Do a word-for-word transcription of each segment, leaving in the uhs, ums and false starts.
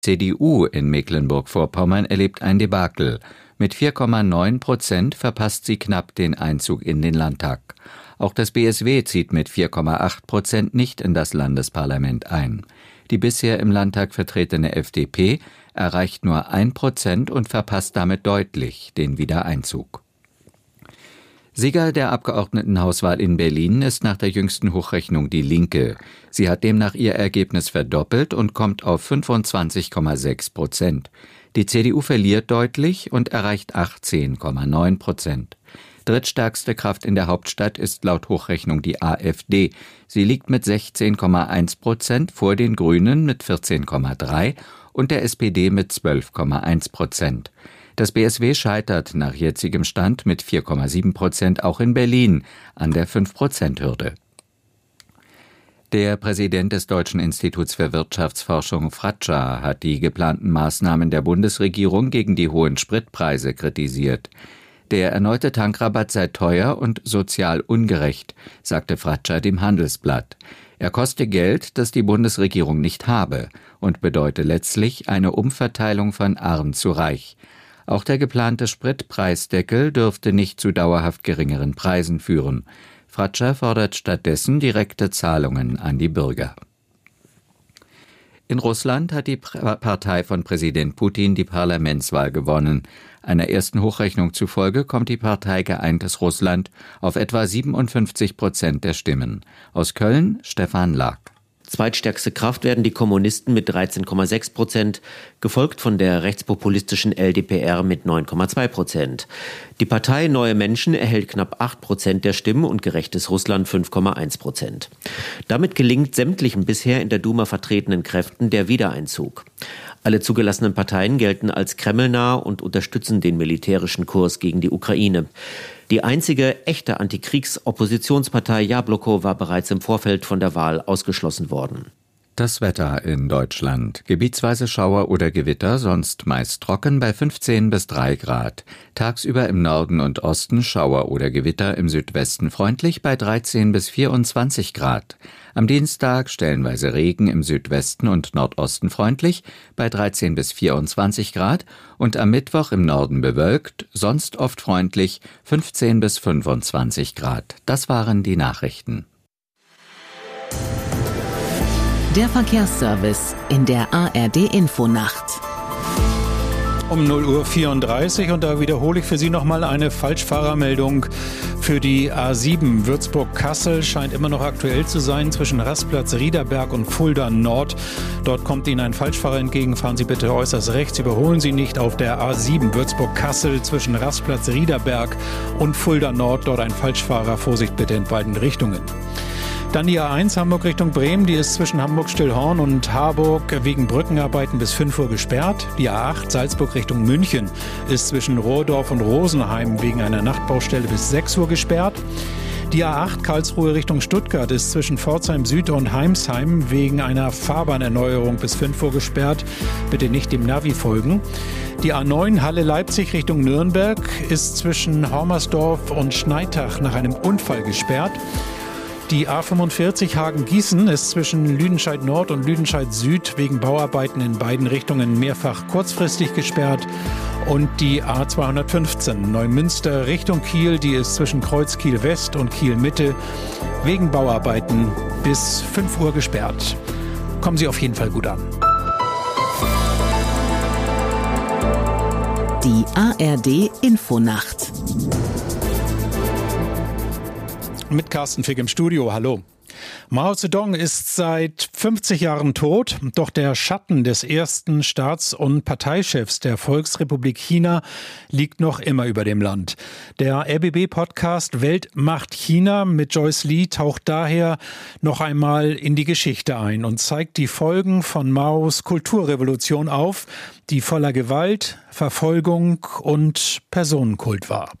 C D U in Mecklenburg-Vorpommern erlebt ein Debakel. Mit vier Komma neun Prozent verpasst sie knapp den Einzug in den Landtag. Auch das B S W zieht mit vier Komma acht Prozent nicht in das Landesparlament ein. Die bisher im Landtag vertretene F D P erreicht nur ein Prozent und verpasst damit deutlich den Wiedereinzug. Sieger der Abgeordnetenhauswahl in Berlin ist nach der jüngsten Hochrechnung die Linke. Sie hat demnach ihr Ergebnis verdoppelt und kommt auf fünfundzwanzig Komma sechs Prozent. Die C D U verliert deutlich und erreicht achtzehn Komma neun Prozent. Drittstärkste Kraft in der Hauptstadt ist laut Hochrechnung die AfD. Sie liegt mit sechzehn Komma eins Prozent vor den Grünen mit vierzehn Komma drei und der S P D mit zwölf Komma eins Prozent. Das B S W scheitert nach jetzigem Stand mit vier Komma sieben Prozent auch in Berlin an der fünf Prozent Hürde. Der Präsident des Deutschen Instituts für Wirtschaftsforschung Fratscher hat die geplanten Maßnahmen der Bundesregierung gegen die hohen Spritpreise kritisiert. Der erneute Tankrabatt sei teuer und sozial ungerecht, sagte Fratscher dem Handelsblatt. Er koste Geld, das die Bundesregierung nicht habe und bedeute letztlich eine Umverteilung von arm zu reich. Auch der geplante Spritpreisdeckel dürfte nicht zu dauerhaft geringeren Preisen führen. Fratscher fordert stattdessen direkte Zahlungen an die Bürger. In Russland hat die Partei von Präsident Putin die Parlamentswahl gewonnen. Einer ersten Hochrechnung zufolge kommt die Partei Geeintes Russland auf etwa siebenundfünfzig Prozent der Stimmen. Aus Köln Stefan Lack. Zweitstärkste Kraft werden die Kommunisten mit dreizehn Komma sechs Prozent, gefolgt von der rechtspopulistischen L D P R mit neun Komma zwei Prozent. Die Partei Neue Menschen erhält knapp acht Prozent der Stimmen und Gerechtes Russland fünf Komma eins Prozent. Damit gelingt sämtlichen bisher in der Duma vertretenen Kräften der Wiedereinzug. Alle zugelassenen Parteien gelten als kremlnah und unterstützen den militärischen Kurs gegen die Ukraine. Die einzige echte Antikriegs-Oppositionspartei Jabloko war bereits im Vorfeld von der Wahl ausgeschlossen worden. Das Wetter in Deutschland. Gebietsweise Schauer oder Gewitter, sonst meist trocken bei fünfzehn bis drei Grad. Tagsüber im Norden und Osten Schauer oder Gewitter, im Südwesten freundlich bei dreizehn bis vierundzwanzig Grad. Am Dienstag stellenweise Regen, im Südwesten und Nordosten freundlich bei dreizehn bis vierundzwanzig Grad und am Mittwoch im Norden bewölkt, sonst oft freundlich fünfzehn bis fünfundzwanzig Grad. Das waren die Nachrichten. Der Verkehrsservice in der A R D-Infonacht. Um null Uhr vierunddreißig und da wiederhole ich für Sie nochmal eine Falschfahrermeldung für die A sieben. Würzburg-Kassel scheint immer noch aktuell zu sein zwischen Rastplatz Riederberg und Fulda Nord. Dort kommt Ihnen ein Falschfahrer entgegen. Fahren Sie bitte äußerst rechts. Überholen Sie nicht auf der A sieben Würzburg-Kassel zwischen Rastplatz Riederberg und Fulda Nord. Dort ein Falschfahrer. Vorsicht bitte in beiden Richtungen. Dann die A eins Hamburg Richtung Bremen, die ist zwischen Hamburg-Stillhorn und Harburg wegen Brückenarbeiten bis fünf Uhr gesperrt. Die A acht Salzburg Richtung München ist zwischen Rohrdorf und Rosenheim wegen einer Nachtbaustelle bis sechs Uhr gesperrt. Die A acht Karlsruhe Richtung Stuttgart ist zwischen Pforzheim Süd und Heimsheim wegen einer Fahrbahnerneuerung bis fünf Uhr gesperrt. Bitte nicht dem Navi folgen. Die A neun Halle Leipzig Richtung Nürnberg ist zwischen Hormersdorf und Schneitach nach einem Unfall gesperrt. Die A fünfundvierzig Hagen-Gießen ist zwischen Lüdenscheid Nord und Lüdenscheid Süd wegen Bauarbeiten in beiden Richtungen mehrfach kurzfristig gesperrt. Und die A zweihundertfünfzehn Neumünster Richtung Kiel, die ist zwischen Kreuz Kiel West und Kiel Mitte wegen Bauarbeiten bis fünf Uhr gesperrt. Kommen Sie auf jeden Fall gut an. Die A R D-Infonacht. Mit Carsten Fick im Studio. Hallo. Mao Zedong ist seit fünfzig Jahren tot, doch der Schatten des ersten Staats- und Parteichefs der Volksrepublik China liegt noch immer über dem Land. Der R B B-Podcast Welt macht China mit Joyce Lee taucht daher noch einmal in die Geschichte ein und zeigt die Folgen von Maos Kulturrevolution auf, die voller Gewalt, Verfolgung und Personenkult war.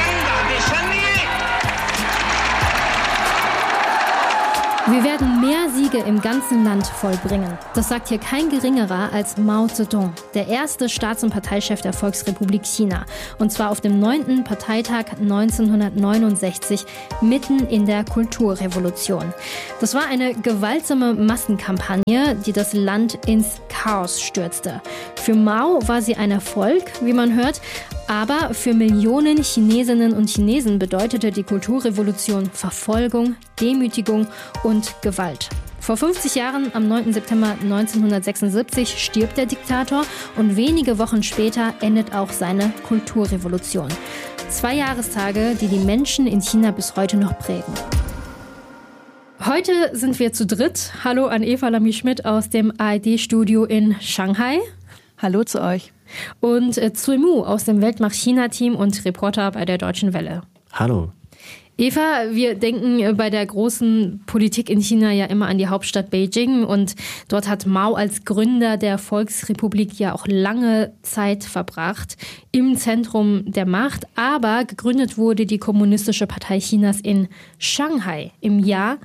Wir werden mehr Siege im ganzen Land vollbringen. Das sagt hier kein Geringerer als Mao Zedong, der erste Staats- und Parteichef der Volksrepublik China. Und zwar auf dem neunten Parteitag neunzehnhundertneunundsechzig, mitten in der Kulturrevolution. Das war eine gewaltsame Massenkampagne, die das Land ins Chaos stürzte. Für Mao war sie ein Erfolg, wie man hört, aber für Millionen Chinesinnen und Chinesen bedeutete die Kulturrevolution Verfolgung, Demütigung und Gewalt. Vor fünfzig Jahren, am neunten September neunzehnhundertsechsundsiebzig, stirbt der Diktator und wenige Wochen später endet auch seine Kulturrevolution. Zwei Jahrestage, die die Menschen in China bis heute noch prägen. Heute sind wir zu dritt. Hallo an Eva Lamy-Schmidt aus dem A R D-Studio in Shanghai. Hallo zu euch. Und äh, Zui Mu aus dem Weltmacht-China-Team und Reporter bei der Deutschen Welle. Hallo. Eva, wir denken bei der großen Politik in China ja immer an die Hauptstadt Beijing und dort hat Mao als Gründer der Volksrepublik ja auch lange Zeit verbracht im Zentrum der Macht, aber gegründet wurde die Kommunistische Partei Chinas in Shanghai im Jahr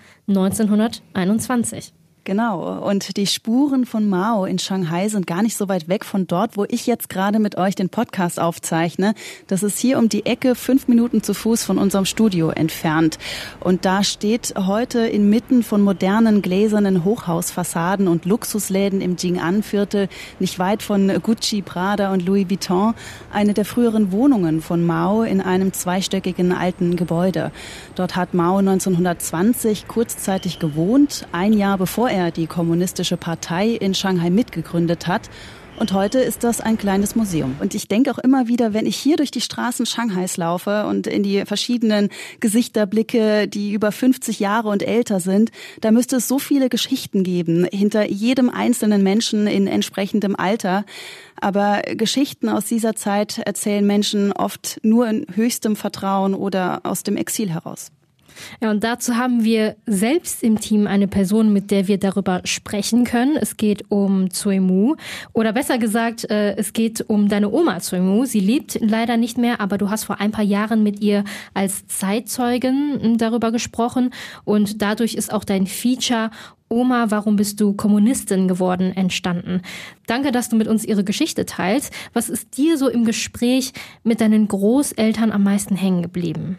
neunzehnhunderteinundzwanzig. Genau, und die Spuren von Mao in Shanghai sind gar nicht so weit weg von dort, wo ich jetzt gerade mit euch den Podcast aufzeichne. Das ist hier um die Ecke, fünf Minuten zu Fuß von unserem Studio entfernt. Und da steht heute inmitten von modernen gläsernen Hochhausfassaden und Luxusläden im Jing'an-Viertel, nicht weit von Gucci, Prada und Louis Vuitton, eine der früheren Wohnungen von Mao in einem zweistöckigen alten Gebäude. Dort hat Mao neunzehnhundertzwanzig kurzzeitig gewohnt, ein Jahr bevor er die Kommunistische Partei in Shanghai mitgegründet hat. Und heute ist das ein kleines Museum. Und ich denke auch immer wieder, wenn ich hier durch die Straßen Shanghais laufe und in die verschiedenen Gesichter blicke, die über fünfzig Jahre und älter sind, da müsste es so viele Geschichten geben, hinter jedem einzelnen Menschen in entsprechendem Alter. Aber Geschichten aus dieser Zeit erzählen Menschen oft nur in höchstem Vertrauen oder aus dem Exil heraus. Ja, und dazu haben wir selbst im Team eine Person, mit der wir darüber sprechen können. Es geht um Zui Mu. Oder besser gesagt, es geht um deine Oma Zui Mu. Sie lebt leider nicht mehr, aber du hast vor ein paar Jahren mit ihr als Zeitzeugen darüber gesprochen. Und dadurch ist auch dein Feature Oma, warum bist du Kommunistin geworden, entstanden. Danke, dass du mit uns ihre Geschichte teilst. Was ist dir so im Gespräch mit deinen Großeltern am meisten hängen geblieben?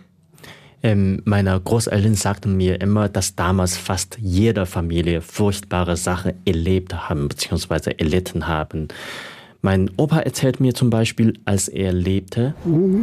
Ähm, meine Großeltern sagten mir immer, dass damals fast jede Familie furchtbare Sachen erlebt haben bzw. erlitten haben. Mein Opa erzählt mir zum Beispiel, als er lebte,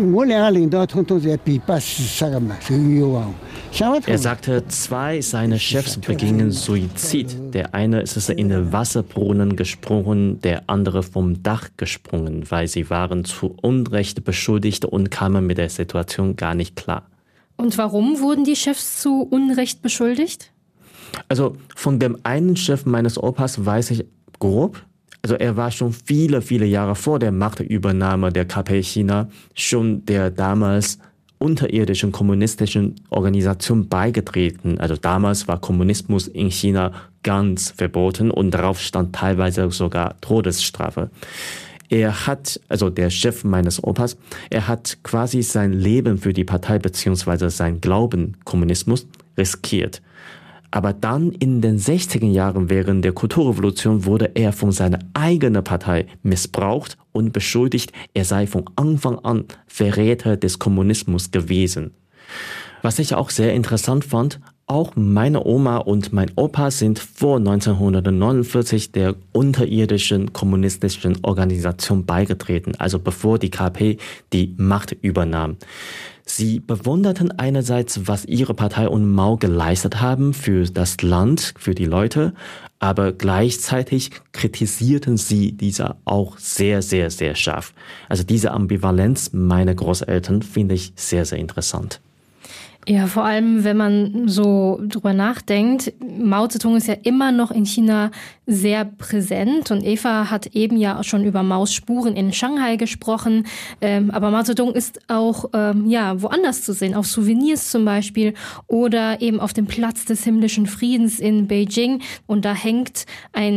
er sagte, zwei seiner Chefs begingen Suizid. Der eine ist in den Wasserbrunnen gesprungen, der andere vom Dach gesprungen, weil sie waren zu Unrecht beschuldigt und kamen mit der Situation gar nicht klar. Und warum wurden die Chefs zu Unrecht beschuldigt? Also von dem einen Chef meines Opas weiß ich grob. Also er war schon viele, viele Jahre vor der Machtübernahme der K P China schon der damals unterirdischen kommunistischen Organisation beigetreten. Also damals war Kommunismus in China ganz verboten und darauf stand teilweise sogar Todesstrafe. Er hat, also der Chef meines Opas, er hat quasi sein Leben für die Partei bzw. sein Glauben Kommunismus riskiert. Aber dann in den sechziger Jahren während der Kulturrevolution wurde er von seiner eigenen Partei missbraucht und beschuldigt, er sei von Anfang an Verräter des Kommunismus gewesen. Was ich auch sehr interessant fand, auch meine Oma und mein Opa sind vor neunzehnhundertneunundvierzig der unterirdischen kommunistischen Organisation beigetreten, also bevor die K P die Macht übernahm. Sie bewunderten einerseits, was ihre Partei und Mao geleistet haben für das Land, für die Leute, aber gleichzeitig kritisierten sie diese auch sehr, sehr, sehr scharf. Also diese Ambivalenz meiner Großeltern finde ich sehr, sehr interessant. Ja, vor allem, wenn man so drüber nachdenkt, Mao Zedong ist ja immer noch in China sehr präsent und Eva hat eben ja auch schon über Maos Spuren in Shanghai gesprochen, ähm, aber Mao Zedong ist auch ähm, ja woanders zu sehen, auf Souvenirs zum Beispiel oder eben auf dem Platz des himmlischen Friedens in Beijing und da hängt ein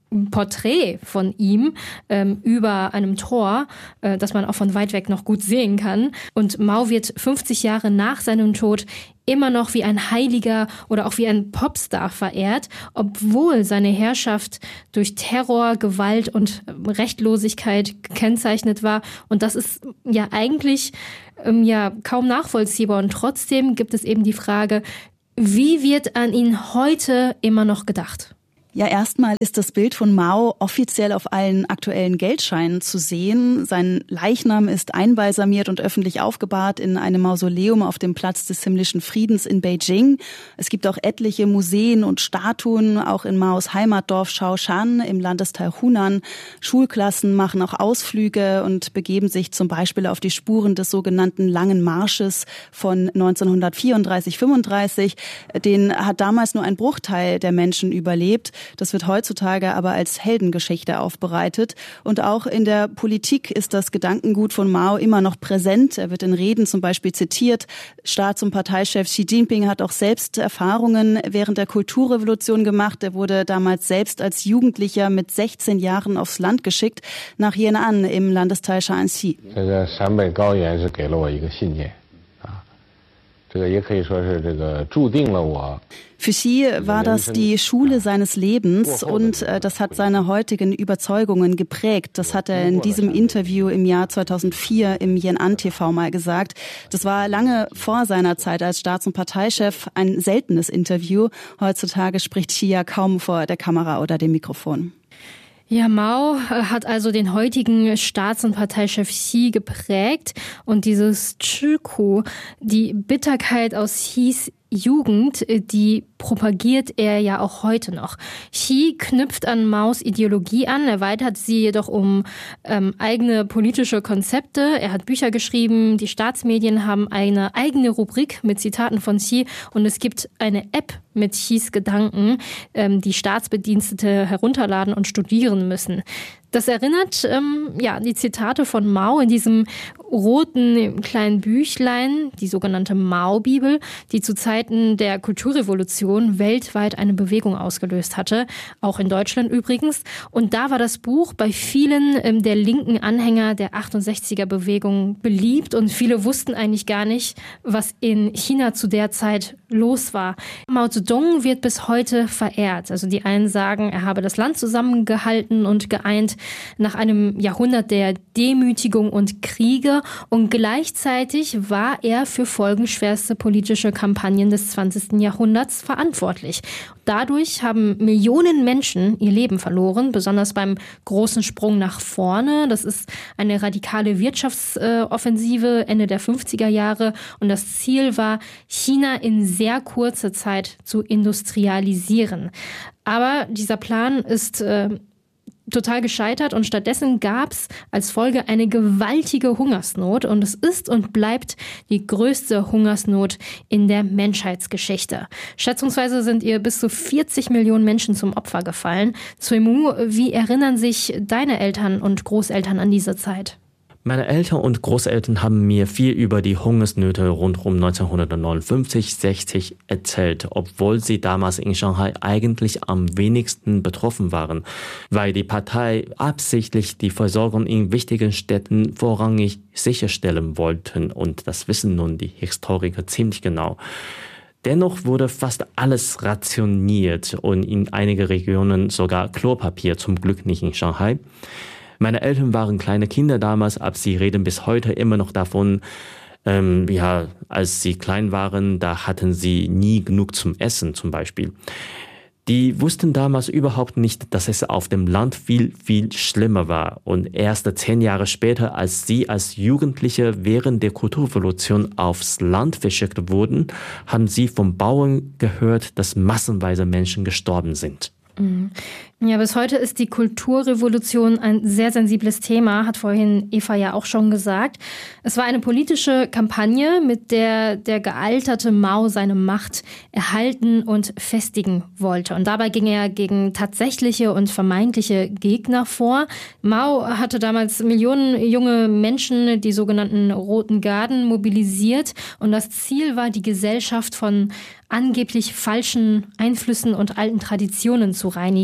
ein Porträt von ihm ähm, über einem Tor, äh, das man auch von weit weg noch gut sehen kann. Und Mao wird fünfzig Jahre nach seinem Tod immer noch wie ein Heiliger oder auch wie ein Popstar verehrt, obwohl seine Herrschaft durch Terror, Gewalt und Rechtlosigkeit gekennzeichnet war. Und das ist ja eigentlich ähm, ja kaum nachvollziehbar. Und trotzdem gibt es eben die Frage, wie wird an ihn heute immer noch gedacht? Ja, erstmal ist das Bild von Mao offiziell auf allen aktuellen Geldscheinen zu sehen. Sein Leichnam ist einbalsamiert und öffentlich aufgebahrt in einem Mausoleum auf dem Platz des himmlischen Friedens in Beijing. Es gibt auch etliche Museen und Statuen, auch in Maos Heimatdorf Shaoshan im Landesteil Hunan. Schulklassen machen auch Ausflüge und begeben sich zum Beispiel auf die Spuren des sogenannten Langen Marsches von neunzehnhundertvierunddreißig fünfunddreißig. Den hat damals nur ein Bruchteil der Menschen überlebt. Das wird heutzutage aber als Heldengeschichte aufbereitet. Und auch in der Politik ist das Gedankengut von Mao immer noch präsent. Er wird in Reden zum Beispiel zitiert. Staats- und Parteichef Xi Jinping hat auch selbst Erfahrungen während der Kulturrevolution gemacht. Er wurde damals selbst als Jugendlicher mit sechzehn Jahren aufs Land geschickt, nach Yan'an im Landesteil Shaanxi. Für Xi war das die Schule seines Lebens und äh, das hat seine heutigen Überzeugungen geprägt. Das hat er in diesem Interview im Jahr zweitausendvier im Yan'an T V mal gesagt. Das war lange vor seiner Zeit als Staats- und Parteichef ein seltenes Interview. Heutzutage spricht Xi ja kaum vor der Kamera oder dem Mikrofon. Ja, Mao hat also den heutigen Staats- und Parteichef Xi geprägt und dieses Chiku, die Bitterkeit aus Xis Jugend, die propagiert er ja auch heute noch. Xi knüpft an Maos Ideologie an, erweitert sie jedoch um ähm, eigene politische Konzepte. Er hat Bücher geschrieben, die Staatsmedien haben eine eigene Rubrik mit Zitaten von Xi und es gibt eine App mit Xis Gedanken, ähm, die Staatsbedienstete herunterladen und studieren müssen. Das erinnert ähm, ja die Zitate von Mao in diesem roten kleinen Büchlein, die sogenannte Mao-Bibel, die zu Zeiten der Kulturrevolution weltweit eine Bewegung ausgelöst hatte, auch in Deutschland übrigens. Und da war das Buch bei vielen ähm, der linken Anhänger der achtundsechziger-Bewegung beliebt und viele wussten eigentlich gar nicht, was in China zu der Zeit los war. Mao Zedong wird bis heute verehrt. Also die einen sagen, er habe das Land zusammengehalten und geeint nach einem Jahrhundert der Demütigung und Kriege und gleichzeitig war er für folgenschwerste politische Kampagnen des zwanzigsten Jahrhunderts verantwortlich. Dadurch haben Millionen Menschen ihr Leben verloren, besonders beim großen Sprung nach vorne. Das ist eine radikale Wirtschaftsoffensive Ende der fünfziger Jahre und das Ziel war, China in sehr kurzer Zeit zu industrialisieren. Aber dieser Plan ist äh, total gescheitert und stattdessen gab es als Folge eine gewaltige Hungersnot und es ist und bleibt die größte Hungersnot in der Menschheitsgeschichte. Schätzungsweise sind ihr bis zu vierzig Millionen Menschen zum Opfer gefallen. Zuimu, wie erinnern sich deine Eltern und Großeltern an diese Zeit? Meine Eltern und Großeltern haben mir viel über die Hungersnöte rund um neunzehnhundertneunundfünfzig sechzig erzählt, obwohl sie damals in Shanghai eigentlich am wenigsten betroffen waren, weil die Partei absichtlich die Versorgung in wichtigen Städten vorrangig sicherstellen wollten und das wissen nun die Historiker ziemlich genau. Dennoch wurde fast alles rationiert und in einigen Regionen sogar Klopapier, zum Glück nicht in Shanghai. Meine Eltern waren kleine Kinder damals, aber sie reden bis heute immer noch davon, ähm, ja, als sie klein waren, da hatten sie nie genug zum Essen zum Beispiel. Die wussten damals überhaupt nicht, dass es auf dem Land viel, viel schlimmer war. Und erst zehn Jahre später, als sie als Jugendliche während der Kulturrevolution aufs Land verschickt wurden, haben sie vom Bauern gehört, dass massenweise Menschen gestorben sind. Ja, bis heute ist die Kulturrevolution ein sehr sensibles Thema, hat vorhin Eva ja auch schon gesagt. Es war eine politische Kampagne, mit der der gealterte Mao seine Macht erhalten und festigen wollte. Und dabei ging er gegen tatsächliche und vermeintliche Gegner vor. Mao hatte damals Millionen junge Menschen, die sogenannten Roten Garden, mobilisiert. Und das Ziel war, die Gesellschaft von angeblich falschen Einflüssen und alten Traditionen zu reinigen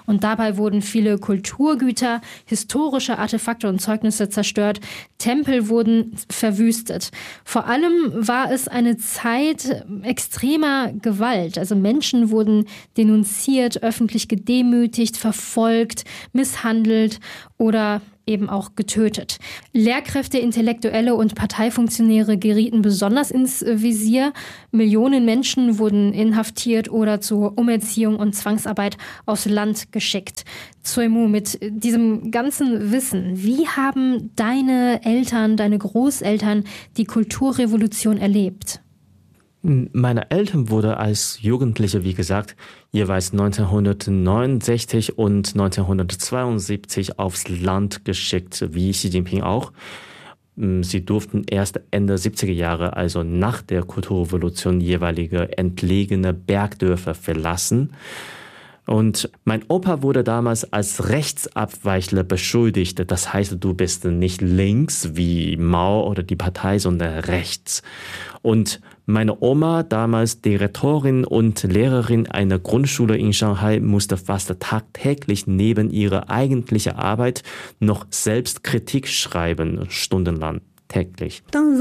Und dabei wurden viele Kulturgüter, historische Artefakte und Zeugnisse zerstört. Tempel wurden verwüstet. Vor allem war es eine Zeit extremer Gewalt. Also Menschen wurden denunziert, öffentlich gedemütigt, verfolgt, misshandelt oder eben auch getötet. Lehrkräfte, Intellektuelle und Parteifunktionäre gerieten besonders ins Visier. Millionen Menschen wurden inhaftiert oder zur Umerziehung und Zwangsarbeit aufs Land geschickt. Tsuemu, mit diesem ganzen Wissen, wie haben deine Eltern, deine Großeltern die Kulturrevolution erlebt? Meine Eltern wurden als Jugendliche, wie gesagt, jeweils neunzehnhundertneunundsechzig und neunzehnhundertzweiundsiebzig aufs Land geschickt, wie Xi Jinping auch. Sie durften erst Ende siebziger Jahre, also nach der Kulturrevolution, jeweilige entlegene Bergdörfer verlassen. Und mein Opa wurde damals als Rechtsabweichler beschuldigt. Das heißt, du bist nicht links wie Mao oder die Partei, sondern rechts. Und meine Oma, damals Direktorin und Lehrerin einer Grundschule in Shanghai, musste fast tagtäglich neben ihrer eigentlichen Arbeit noch selbst Kritik schreiben, stundenlang, täglich.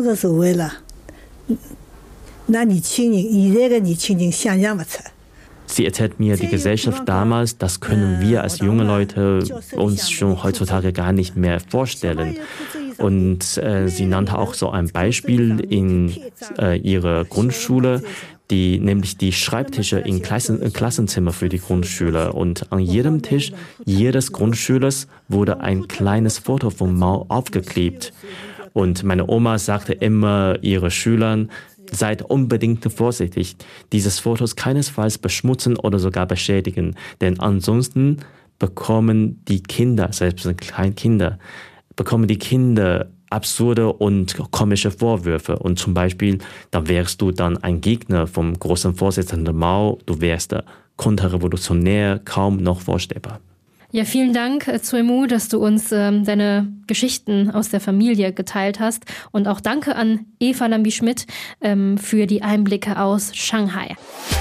Sie erzählt mir, die Gesellschaft damals, das können wir als junge Leute uns schon heutzutage gar nicht mehr vorstellen. Und äh, sie nannte auch so ein Beispiel in äh, ihrer Grundschule, die nämlich die Schreibtische in Klassen, äh, Klassenzimmer für die Grundschüler. Und an jedem Tisch jedes Grundschülers wurde ein kleines Foto von Mao aufgeklebt. Und meine Oma sagte immer ihren Schülern, seid unbedingt vorsichtig, dieses Fotos keinesfalls beschmutzen oder sogar beschädigen, denn ansonsten bekommen die Kinder, selbst Kleinkinder, bekommen die Kinder absurde und komische Vorwürfe. Und zum Beispiel, dann wärst du dann ein Gegner vom großen Vorsitzenden Mao, du wärst konterrevolutionär, kaum noch vorstellbar. Ja, vielen Dank, Tsuemu, dass du uns ähm, deine Geschichten aus der Familie geteilt hast. Und auch danke an Eva Lambi-Schmidt ähm, für die Einblicke aus Shanghai.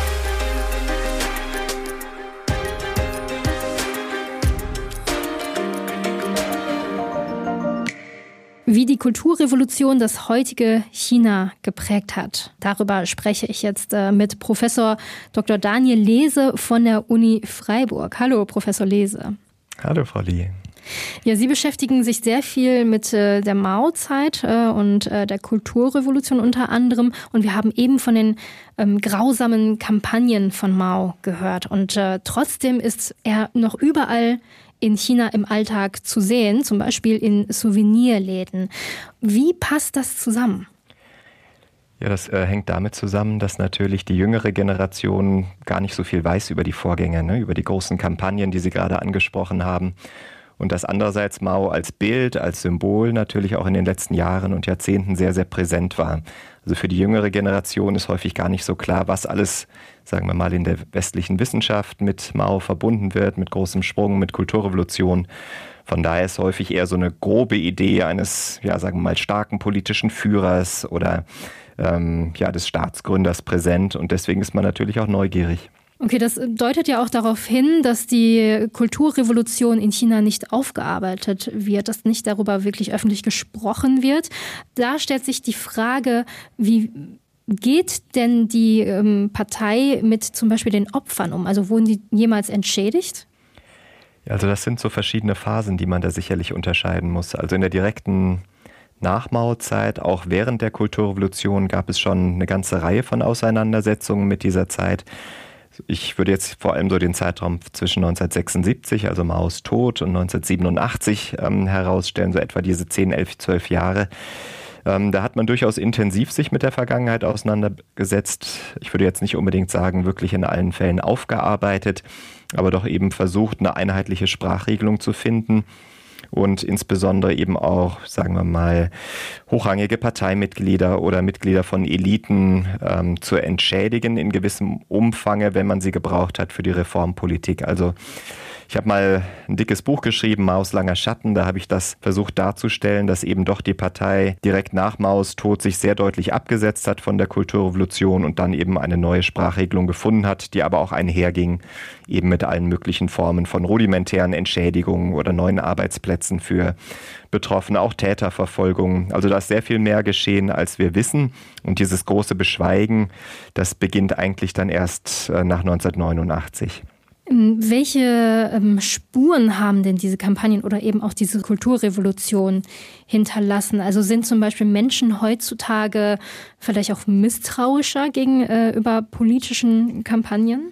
Wie die Kulturrevolution das heutige China geprägt hat. Darüber spreche ich jetzt äh, mit Professor Doktor Daniel Lehse von der Uni Freiburg. Hallo, Professor Lehse. Hallo, Frau Lee. Ja, Sie beschäftigen sich sehr viel mit äh, der Mao-Zeit äh, und äh, der Kulturrevolution unter anderem. Und wir haben eben von den ähm, grausamen Kampagnen von Mao gehört. Und äh, trotzdem ist er noch überall in China im Alltag zu sehen, zum Beispiel in Souvenirläden. Wie passt das zusammen? Ja, das äh, hängt damit zusammen, dass natürlich die jüngere Generation gar nicht so viel weiß über die Vorgänge, ne, über die großen Kampagnen, die Sie gerade angesprochen haben. Und dass andererseits Mao als Bild, als Symbol natürlich auch in den letzten Jahren und Jahrzehnten sehr, sehr präsent war. Also für die jüngere Generation ist häufig gar nicht so klar, was alles, sagen wir mal, in der westlichen Wissenschaft mit Mao verbunden wird, mit großem Sprung, mit Kulturrevolution. Von daher ist häufig eher so eine grobe Idee eines, ja, sagen wir mal, starken politischen Führers oder ähm, ja, des Staatsgründers präsent. Und deswegen ist man natürlich auch neugierig. Okay, das deutet ja auch darauf hin, dass die Kulturrevolution in China nicht aufgearbeitet wird, dass nicht darüber wirklich öffentlich gesprochen wird. Da stellt sich die Frage, wie geht denn die ähm, Partei mit zum Beispiel den Opfern um? Also wurden die jemals entschädigt? Also das sind so verschiedene Phasen, die man da sicherlich unterscheiden muss. Also in der direkten Nach-Mao-Zeit, auch während der Kulturrevolution, gab es schon eine ganze Reihe von Auseinandersetzungen mit dieser Zeit. Ich würde jetzt vor allem so den Zeitraum zwischen neunzehnhundertsechsundsiebzig, also Maos Tod, und neunzehnhundertsiebenundachtzig ähm, herausstellen, so etwa diese zehn, elf, zwölf Jahre. Ähm, da hat man durchaus intensiv sich mit der Vergangenheit auseinandergesetzt. Ich würde jetzt nicht unbedingt sagen, wirklich in allen Fällen aufgearbeitet, aber doch eben versucht, eine einheitliche Sprachregelung zu finden. Und insbesondere eben auch, sagen wir mal, hochrangige Parteimitglieder oder Mitglieder von Eliten ähm, zu entschädigen in gewissem Umfange, wenn man sie gebraucht hat für die Reformpolitik. Also Ich habe mal ein dickes Buch geschrieben, Maos langer Schatten. Da habe ich das versucht darzustellen, dass eben doch die Partei direkt nach Maos Tod sich sehr deutlich abgesetzt hat von der Kulturrevolution und dann eben eine neue Sprachregelung gefunden hat, die aber auch einherging eben mit allen möglichen Formen von rudimentären Entschädigungen oder neuen Arbeitsplätzen für Betroffene, auch Täterverfolgung. Also da ist sehr viel mehr geschehen, als wir wissen. Und dieses große Beschweigen, das beginnt eigentlich dann erst nach neunzehnhundertneunundachtzig. Welche ähm, Spuren haben denn diese Kampagnen oder eben auch diese Kulturrevolution hinterlassen? Also sind zum Beispiel Menschen heutzutage vielleicht auch misstrauischer gegenüber politischen Kampagnen?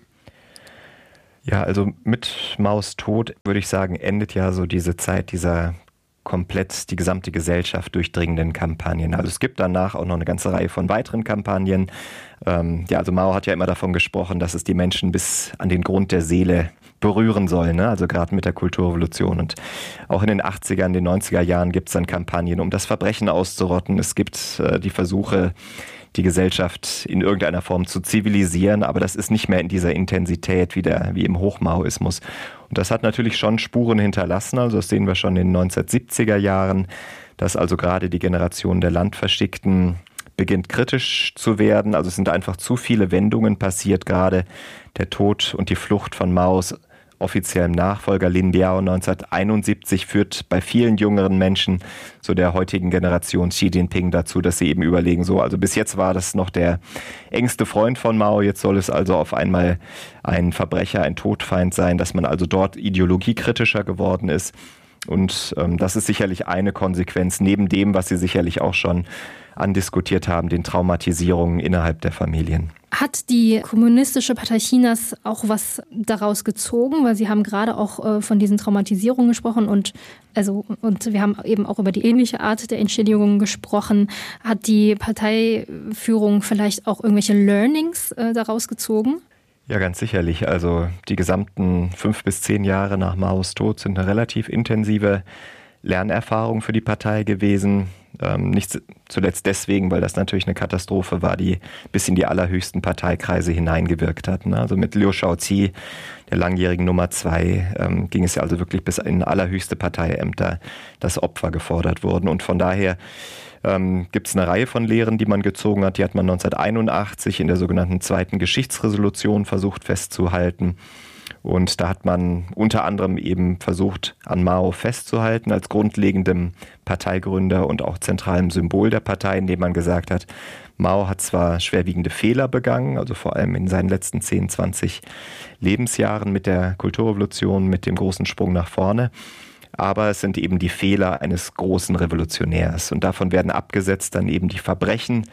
Ja, also mit Maos Tod, würde ich sagen, endet ja so diese Zeit dieser komplett die gesamte Gesellschaft durchdringenden Kampagnen. Also es gibt danach auch noch eine ganze Reihe von weiteren Kampagnen. Ähm, ja, also Mao hat ja immer davon gesprochen, dass es die Menschen bis an den Grund der Seele berühren soll, ne? Also gerade mit der Kulturrevolution. Und auch in den achtziger, in den neunziger Jahren gibt es dann Kampagnen, um das Verbrechen auszurotten. Es gibt äh, die Versuche, die Gesellschaft in irgendeiner Form zu zivilisieren, aber das ist nicht mehr in dieser Intensität wie, der, wie im Hochmaoismus. Und das hat natürlich schon Spuren hinterlassen, also das sehen wir schon in den neunzehnhundertsiebziger Jahren, dass also gerade die Generation der Landverschickten beginnt kritisch zu werden. Also es sind einfach zu viele Wendungen passiert, gerade der Tod und die Flucht von Maos offiziellem Nachfolger Lin Biao neunzehnhunderteinundsiebzig führt bei vielen jüngeren Menschen, so der heutigen Generation Xi Jinping, dazu, dass sie eben überlegen, so, also bis jetzt war das noch der engste Freund von Mao, jetzt soll es also auf einmal ein Verbrecher, ein Todfeind sein, dass man also dort ideologiekritischer geworden ist. Und ähm, das ist sicherlich eine Konsequenz, neben dem, was Sie sicherlich auch schon andiskutiert haben, den Traumatisierungen innerhalb der Familien. Hat die Kommunistische Partei Chinas auch was daraus gezogen? Weil Sie haben gerade auch äh, von diesen Traumatisierungen gesprochen und, also, und wir haben eben auch über die ähnliche Art der Entschädigungen gesprochen. Hat die Parteiführung vielleicht auch irgendwelche Learnings äh, daraus gezogen? Ja, ganz sicherlich. Also die gesamten fünf bis zehn Jahre nach Maos Tod sind eine relativ intensive Lernerfahrung für die Partei gewesen. Ähm, nicht zuletzt deswegen, weil das natürlich eine Katastrophe war, die bis in die allerhöchsten Parteikreise hineingewirkt hat. Ne? Also mit Liu Shaoqi, der langjährigen Nummer zwei, ähm, ging es ja also wirklich bis in allerhöchste Parteiämter, dass Opfer gefordert wurden. Und von daher ähm, gibt es eine Reihe von Lehren, die man gezogen hat. Die hat man neunzehnhunderteinundachtzig in der sogenannten zweiten Geschichtsresolution versucht festzuhalten. Und da hat man unter anderem eben versucht, an Mao festzuhalten als grundlegendem Parteigründer und auch zentralem Symbol der Partei, indem man gesagt hat, Mao hat zwar schwerwiegende Fehler begangen, also vor allem in seinen letzten zehn, zwanzig Lebensjahren mit der Kulturrevolution, mit dem großen Sprung nach vorne, aber es sind eben die Fehler eines großen Revolutionärs. Und davon werden abgesetzt dann eben die Verbrechen,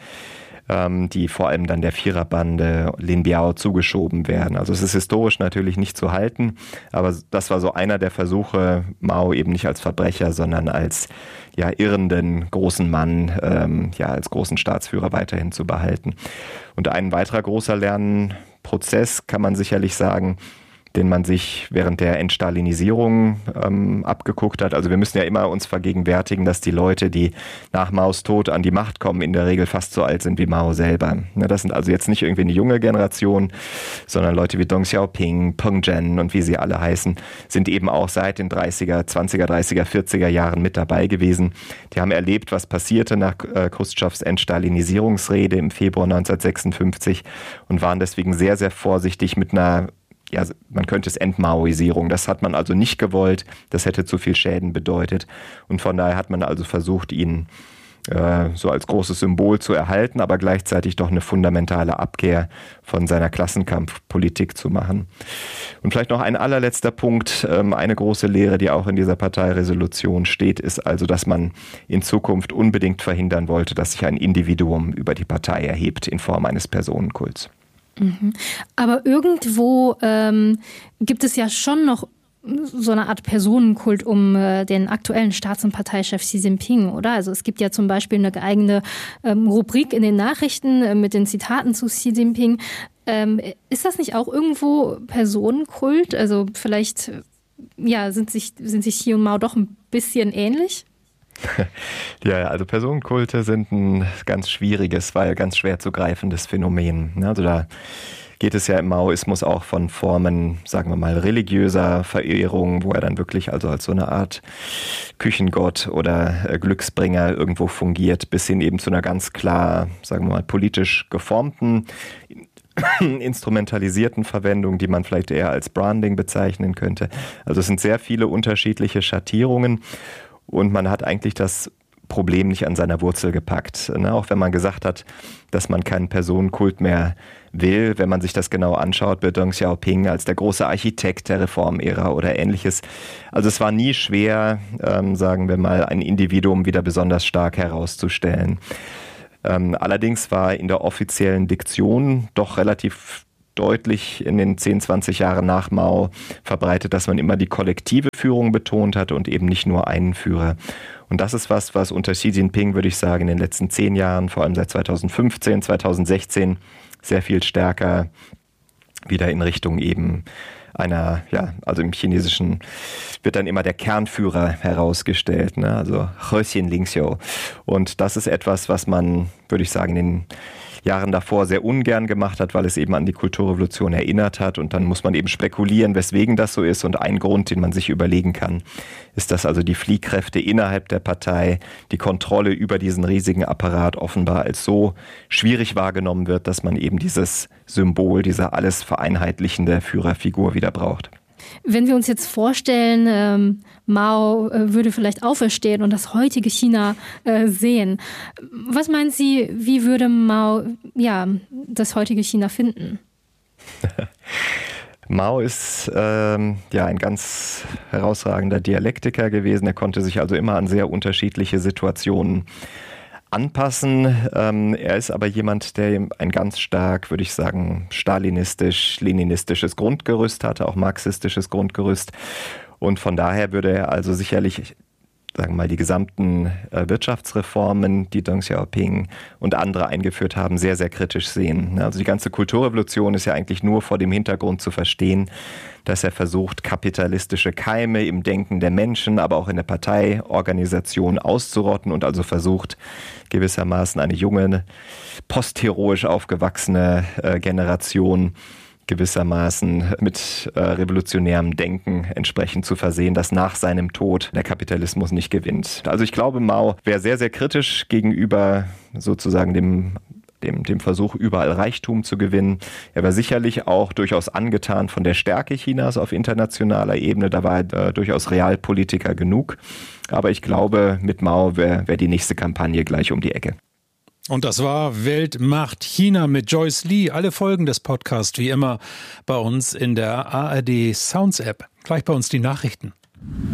die vor allem dann der Viererbande Lin Biao zugeschoben werden. Also es ist historisch natürlich nicht zu halten, aber das war so einer der Versuche, Mao eben nicht als Verbrecher, sondern als ja, irrenden großen Mann, ähm, ja, als großen Staatsführer weiterhin zu behalten. Und ein weiterer großer Lernprozess kann man sicherlich sagen, den man sich während der Entstalinisierung ähm, abgeguckt hat. Also wir müssen ja immer uns vergegenwärtigen, dass die Leute, die nach Maos Tod an die Macht kommen, in der Regel fast so alt sind wie Mao selber. Ja, das sind also jetzt nicht irgendwie eine junge Generation, sondern Leute wie Deng Xiaoping, Peng Zhen und wie sie alle heißen, sind eben auch seit den dreißiger, zwanziger, dreißiger, vierziger Jahren mit dabei gewesen. Die haben erlebt, was passierte nach äh, Chruschtschows Entstalinisierungsrede im Februar neunzehnhundertsechsundfünfzig und waren deswegen sehr, sehr vorsichtig mit einer, ja, man könnte es Entmaoisierung. Das hat man also nicht gewollt. Das hätte zu viel Schäden bedeutet. Und von daher hat man also versucht, ihn äh, so als großes Symbol zu erhalten, aber gleichzeitig doch eine fundamentale Abkehr von seiner Klassenkampfpolitik zu machen. Und vielleicht noch ein allerletzter Punkt. Ähm, eine große Lehre, die auch in dieser Parteiresolution steht, ist also, dass man in Zukunft unbedingt verhindern wollte, dass sich ein Individuum über die Partei erhebt in Form eines Personenkults. Aber irgendwo ähm, gibt es ja schon noch so eine Art Personenkult um äh, den aktuellen Staats- und Parteichef Xi Jinping, oder? Also es gibt ja zum Beispiel eine eigene ähm, Rubrik in den Nachrichten äh, mit den Zitaten zu Xi Jinping. Ähm, ist das nicht auch irgendwo Personenkult? Also vielleicht ja, sind sich, sind sich Xi und Mao doch ein bisschen ähnlich? Ja, also Personenkulte sind ein ganz schwieriges, weil ganz schwer zu greifendes Phänomen. Also da geht es ja im Maoismus auch von Formen, sagen wir mal, religiöser Verehrung, wo er dann wirklich also als so eine Art Küchengott oder Glücksbringer irgendwo fungiert, bis hin eben zu einer ganz klar, sagen wir mal, politisch geformten, instrumentalisierten Verwendung, die man vielleicht eher als Branding bezeichnen könnte. Also es sind sehr viele unterschiedliche Schattierungen und man hat eigentlich das Problem nicht an seiner Wurzel gepackt. Ne? Auch wenn man gesagt hat, dass man keinen Personenkult mehr will, wenn man sich das genau anschaut, wird Deng Xiaoping als der große Architekt der Reformära oder ähnliches. Also es war nie schwer, ähm, sagen wir mal, ein Individuum wieder besonders stark herauszustellen. Ähm, allerdings war in der offiziellen Diktion doch relativ deutlich in den zehn, zwanzig Jahren nach Mao verbreitet, dass man immer die kollektive Führung betont hat und eben nicht nur einen Führer. Und das ist was, was unter Xi Jinping, würde ich sagen, in den letzten zehn Jahren, vor allem seit zweitausendfünfzehn, zweitausendsechzehn, sehr viel stärker wieder in Richtung eben einer, ja, also im Chinesischen wird dann immer der Kernführer herausgestellt, ne? Also He Xin-Lingxiu. Und das ist etwas, was man, würde ich sagen, in den Jahren davor sehr ungern gemacht hat, weil es eben an die Kulturrevolution erinnert hat. Und dann muss man eben spekulieren, weswegen das so ist. Und ein Grund, den man sich überlegen kann, ist, dass also die Fliehkräfte innerhalb der Partei, die Kontrolle über diesen riesigen Apparat offenbar als so schwierig wahrgenommen wird, dass man eben dieses Symbol, diese alles vereinheitlichende Führerfigur wieder braucht. Wenn wir uns jetzt vorstellen, ähm, Mao äh, würde vielleicht auferstehen und das heutige China äh, sehen. Was meinen Sie, wie würde Mao ja, das heutige China finden? Mao ist ähm, ja ein ganz herausragender Dialektiker gewesen. Er konnte sich also immer an sehr unterschiedliche Situationen anpassen. Ähm, er ist aber jemand, der ein ganz stark, würde ich sagen, stalinistisch-leninistisches Grundgerüst hatte, auch marxistisches Grundgerüst. Und von daher würde er also sicherlich, sagen wir mal, die gesamten äh, Wirtschaftsreformen, die Deng Xiaoping und andere eingeführt haben, sehr, sehr kritisch sehen. Also die ganze Kulturrevolution ist ja eigentlich nur vor dem Hintergrund zu verstehen, dass er versucht, kapitalistische Keime im Denken der Menschen, aber auch in der Parteiorganisation auszurotten und also versucht, gewissermaßen eine junge, postheroisch aufgewachsene äh, Generation gewissermaßen mit äh, revolutionärem Denken entsprechend zu versehen, dass nach seinem Tod der Kapitalismus nicht gewinnt. Also ich glaube, Mao wäre sehr, sehr kritisch gegenüber sozusagen dem Dem, dem Versuch, überall Reichtum zu gewinnen. Er war sicherlich auch durchaus angetan von der Stärke Chinas auf internationaler Ebene. Da war er äh, durchaus Realpolitiker genug. Aber ich glaube, mit Mao wäre wär die nächste Kampagne gleich um die Ecke. Und das war Weltmacht China mit Joyce Lee. Alle Folgen des Podcasts wie immer bei uns in der A R D Sounds App. Gleich bei uns die Nachrichten.